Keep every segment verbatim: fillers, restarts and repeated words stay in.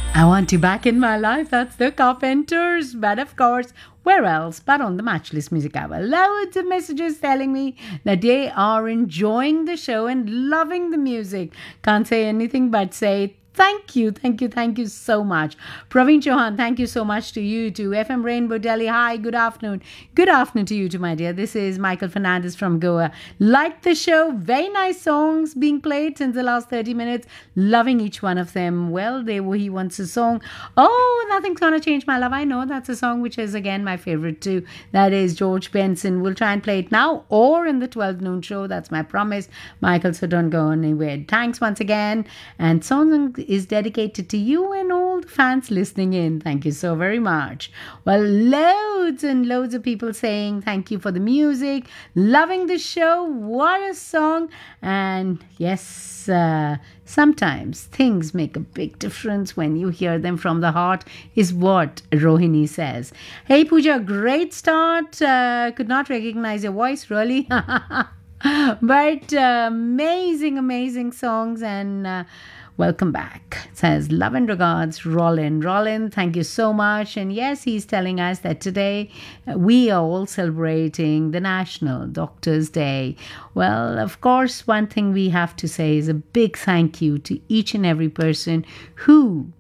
I want you back in my life. That's the Carpenters. But of course, where else but on the Matchless Music Hour? Loads of messages telling me that they are enjoying the show and loving the music. Can't say anything but say thank you, thank you, thank you so much. Praveen Chauhan, thank you so much to you too. F M Rainbow Delhi, hi, good afternoon. Good afternoon to you too, my dear. This is Michael Fernandez from Goa. Like the show, very nice songs being played since the last thirty minutes. Loving each one of them. Well, they were, he wants a song. Oh, Nothing's Gonna Change My Love. I know that's a song which is again my favorite too. That is George Benson. We'll try and play it now or in the twelve noon show. That's my promise. Michael, so don't go anywhere. Thanks once again. And song is dedicated to you and all the fans listening in. Thank you so very much. Well, loads and loads of people saying thank you for the music, loving the show, what a song. And yes, uh, sometimes things make a big difference when you hear them from the heart, is what Rohini says. Hey Pooja, great start. Uh, could not recognize your voice really. But uh, amazing, amazing songs. And uh, welcome back. It says love and regards, Rollin. Rollin, thank you so much. And yes, he's telling us that today we are all celebrating the National Doctors' Day. Well, of course, one thing we have to say is a big thank you to each and every person who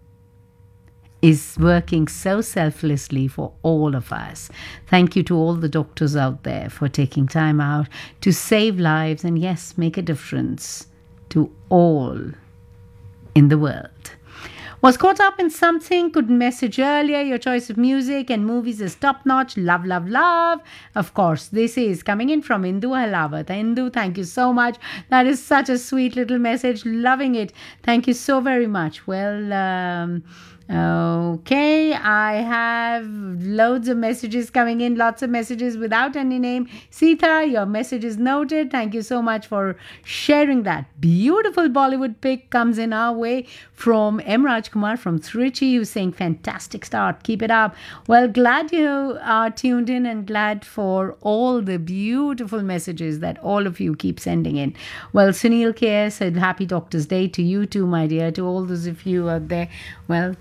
is working so selflessly for all of us. Thank you to all the doctors out there for taking time out to save lives and yes, make a difference to all in the world. Was caught up in something, couldn't message earlier. Your choice of music and movies is top notch. Love, love, love. Of course, this is coming in from Indu Halavat. Indu, thank you so much. That is such a sweet little message. Loving it. Thank you so very much. Well, um, okay, I have loads of messages coming in, lots of messages without any name. Sita, your message is noted. Thank you so much for sharing that. Beautiful Bollywood pick comes in our way from M. Rajkumar from Trichy, who's saying fantastic start, keep it up. Well, glad you are tuned in and glad for all the beautiful messages that all of you keep sending in. Well, Sunil K S said happy Doctor's Day to you too, my dear, to all those of you out there. Well,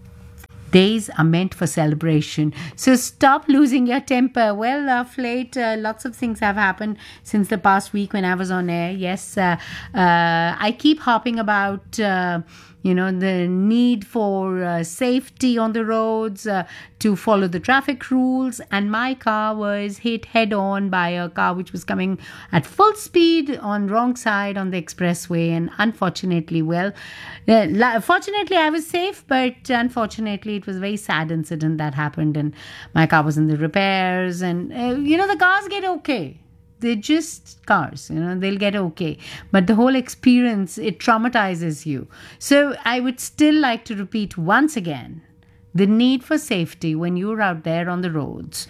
days are meant for celebration. So stop losing your temper. Well, of late, uh, lots of things have happened since the past week when I was on air. Yes, uh, uh, I keep harping about, uh, you know, the need for uh, safety on the roads, uh, to follow the traffic rules. And my car was hit head on by a car which was coming at full speed on wrong side on the expressway. And unfortunately, well, uh, fortunately I was safe, but unfortunately it was a very sad incident that happened. And my car was in the repairs. And, uh, you know, the cars get okay. They're just cars, you know, they'll get okay. But the whole experience, it traumatizes you. So I would still like to repeat once again, the need for safety when you're out there on the roads.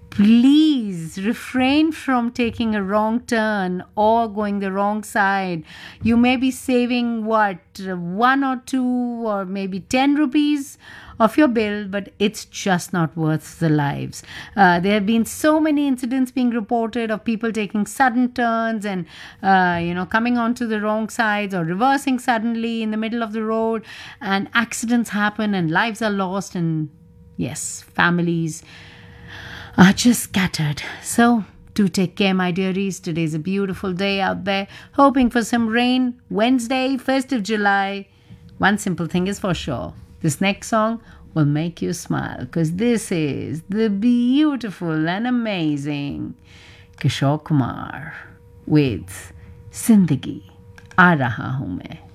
Please refrain from taking a wrong turn or going the wrong side. You may be saving what, one or two or maybe ten rupees of your bill, but it's just not worth the lives. Uh, there have been so many incidents being reported of people taking sudden turns and, uh, you know, coming onto the wrong sides or reversing suddenly in the middle of the road, and accidents happen and lives are lost, and yes, families are just scattered. So do take care, my dearies. Today's a beautiful day out there. Hoping for some rain. Wednesday, first of July. One simple thing is for sure. This next song will make you smile, because this is the beautiful and amazing Kishore Kumar with Zindagi Aa Raha Hoon Main.